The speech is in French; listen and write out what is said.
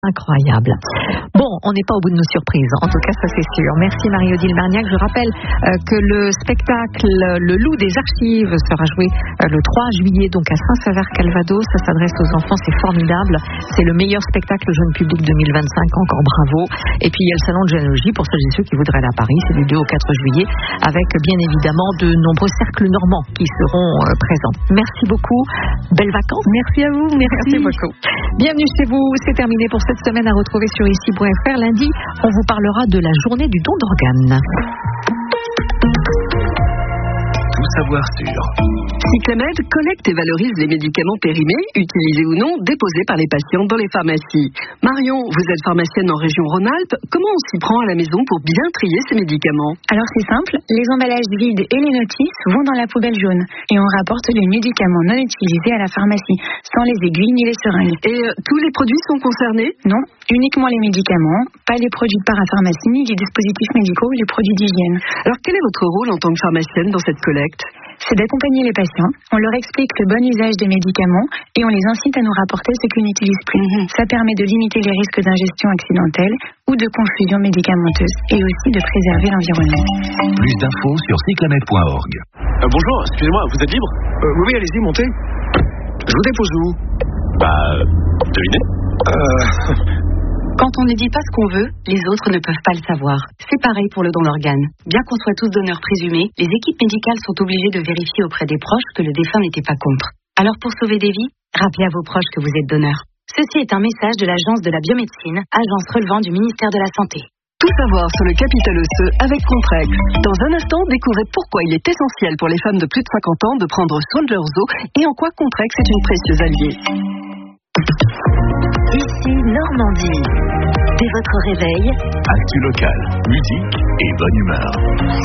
Incroyable. Bon, on n'est pas au bout de nos surprises, en tout cas ça c'est sûr. Merci Marie-Odile Marniac. Je rappelle que le spectacle Le Loup des Archives sera joué le 3 juillet donc à Saint-Sever-Calvados. Ça s'adresse aux enfants, c'est formidable. C'est le meilleur spectacle jeune public 2025, encore bravo. Et puis il y a le salon de généalogie pour celles et ceux qui voudraient aller à Paris, c'est du 2 au 4 juillet avec bien évidemment de nombreux cercles normands qui seront présents. Merci beaucoup, belles vacances. Merci à vous. Merci beaucoup. Bienvenue chez vous, c'est terminé pour cette semaine à retrouver sur ici.fr. Lundi, on vous parlera de la journée du don d'organes. Tout savoir sur Cyclamed collecte et valorise les médicaments périmés, utilisés ou non, déposés par les patients dans les pharmacies. Marion, vous êtes pharmacienne en région Rhône-Alpes. Comment on s'y prend à la maison pour bien trier ces médicaments? Alors c'est simple, les emballages vides et les notices vont dans la poubelle jaune. Et on rapporte les médicaments non utilisés à la pharmacie, sans les aiguilles ni les seringues. Et tous les produits sont concernés? Non, uniquement les médicaments, pas les produits de parapharmacie, ni les dispositifs médicaux ou les produits d'hygiène. Alors quel est votre rôle en tant que pharmacienne dans cette collecte? C'est d'accompagner les patients, on leur explique le bon usage des médicaments et on les incite à nous rapporter ce qu'ils n'utilisent plus. Ça permet de limiter les risques d'ingestion accidentelle ou de confusion médicamenteuse et aussi de préserver l'environnement. Plus d'infos sur cyclamed.org. Bonjour, excusez-moi, vous êtes libre? Oui, allez-y, montez. Je vous dépose où? Devinez. Quand on ne dit pas ce qu'on veut, les autres ne peuvent pas le savoir. C'est pareil pour le don d'organes. Bien qu'on soit tous donneurs présumés, les équipes médicales sont obligées de vérifier auprès des proches que le défunt n'était pas contre. Alors pour sauver des vies, rappelez à vos proches que vous êtes donneur. Ceci est un message de l'Agence de la biomédecine, agence relevant du ministère de la Santé. Tout savoir sur le capital osseux avec Contrex. Dans un instant, découvrez pourquoi il est essentiel pour les femmes de plus de 50 ans de prendre soin de leurs os et en quoi Contrex est une précieuse alliée. Ici Normandie. Dès votre réveil, actu local, musique et bonne humeur.